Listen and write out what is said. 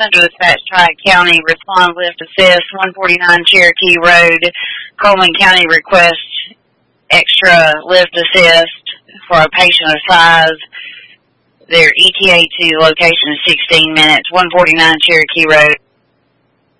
Dispatch Tri-County, respond lift assist, 149 Cherokee Road, Coleman County, request extra lift assist for a patient of size. Their ETA to location is 16 minutes, 149 Cherokee Road.